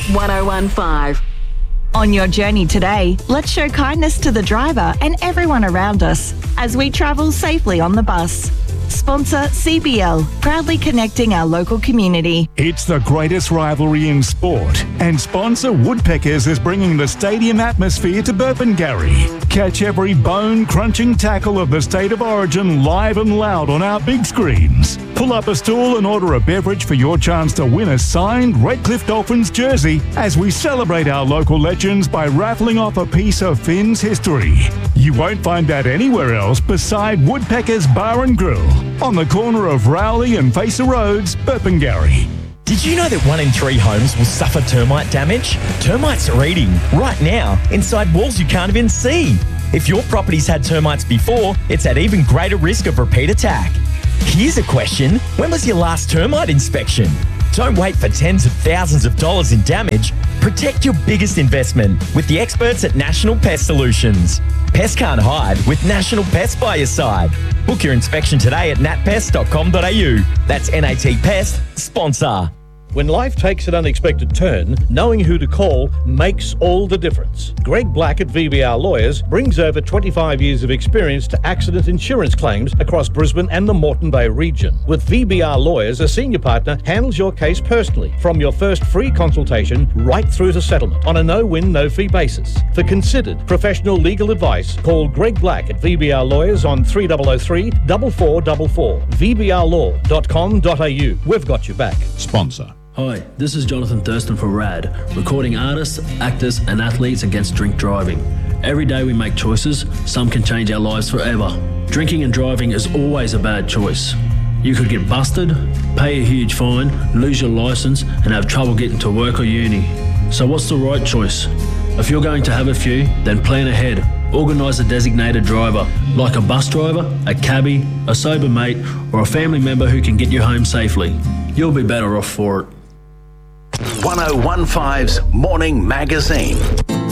1015. On your journey today, let's show kindness to the driver and everyone around us as we travel safely on the bus. Sponsor CBL, proudly connecting our local community. It's the greatest rivalry in sport, and sponsor Woodpeckers is bringing the stadium atmosphere to Burpengary. Catch every bone-crunching tackle of the state of origin live and loud on our big screens. Pull up a stool and order a beverage for your chance to win a signed Redcliffe Dolphins jersey as we celebrate our local legends by raffling off a piece of Finn's history. You won't find that anywhere else beside Woodpeckers Bar and Grill on the corner of Rowley and Facer Roads, Burpengary. Did you know that 1 in 3 homes will suffer termite damage? Termites are eating, right now, inside walls you can't even see. If your property's had termites before, it's at even greater risk of repeat attack. Here's a question. When was your last termite inspection? Don't wait for tens of thousands of dollars in damage. Protect your biggest investment with the experts at National Pest Solutions. Pests can't hide with National Pest by your side. Book your inspection today at natpest.com.au. That's NAT Pest, sponsor. When life takes an unexpected turn, knowing who to call makes all the difference. Greg Black at VBR Lawyers brings over 25 years of experience to accident insurance claims across Brisbane and the Moreton Bay region. With VBR Lawyers, a senior partner handles your case personally, from your first free consultation right through to settlement on a no-win, no-fee basis. For considered professional legal advice, call Greg Black at VBR Lawyers on 3003 4444. VBRlaw.com.au. We've got your back. Sponsor. Hi, this is Jonathan Thurston for RAD, recording artists, actors and athletes against drink driving. Every day we make choices, some can change our lives forever. Drinking and driving is always a bad choice. You could get busted, pay a huge fine, lose your licence and have trouble getting to work or uni. So what's the right choice? If you're going to have a few, then plan ahead. Organise a designated driver, like a bus driver, a cabbie, a sober mate or a family member who can get you home safely. You'll be better off for it. 1015's Morning Magazine.